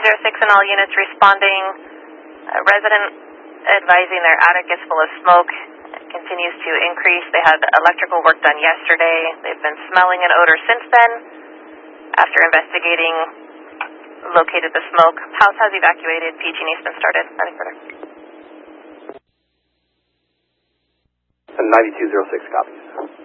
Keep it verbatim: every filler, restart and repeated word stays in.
zero six and all units responding. A resident advising their attic is full of smoke. It continues to increase. They had electrical work done yesterday. They've been smelling an odor since then. After investigating, located the smoke. House has evacuated. P G and E's been started. Nothing further. ninety-two oh six copies.